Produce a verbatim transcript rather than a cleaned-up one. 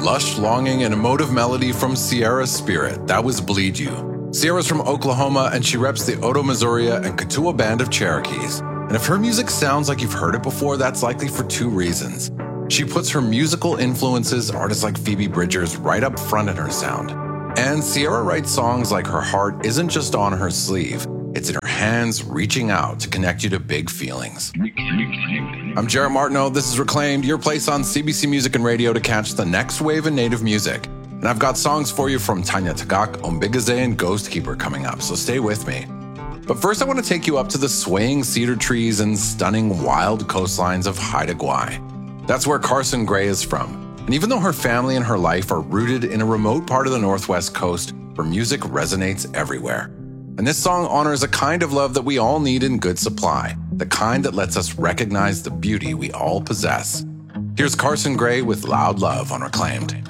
lush longing and emotive melody from Sierra Spirit. That was Bleed You. Sierra's from Oklahoma, and she reps the Oto Missouri and Katua Band of Cherokees. And if her music sounds like you've heard it before, that's likely for two reasons. She puts her musical influences, artists like Phoebe Bridgers, right up front in her sound. And Sierra writes songs like her heart isn't just on her sleeve. It's in her hands reaching out to connect you to big feelings. I'm Jarrett Martineau. This is Reclaimed, your place on C B C Music and Radio to catch the next wave of native music. And I've got songs for you from Tanya Tagaq, Ombigaze, and Ghostkeeper coming up, so stay with me. But first I want to take you up to the swaying cedar trees and stunning wild coastlines of Haida Gwaii. That's where Carson Gray is from. And even though her family and her life are rooted in a remote part of the Northwest Coast, her music resonates everywhere. And this song honors a kind of love that we all need in good supply, the kind that lets us recognize the beauty we all possess. Here's Carson Gray with Loud Love on Reclaimed.